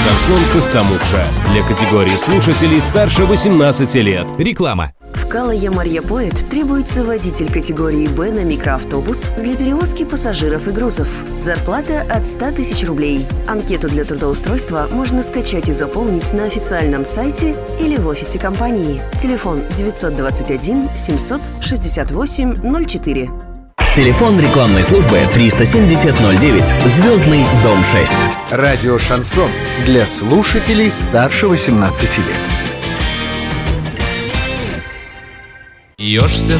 Шансон Костомукша. Для категории слушателей старше 18 лет. Реклама. В Калае Марья-Поэт требуется водитель категории «Б» на микроавтобус для перевозки пассажиров и грузов. Зарплата от 100 тысяч рублей. Анкету для трудоустройства можно скачать и заполнить на официальном сайте или в офисе компании. Телефон 921 768 04. Телефон рекламной службы 37009. Звездный дом 6. Радио «Шансон» для слушателей старше 18 лет. Ешься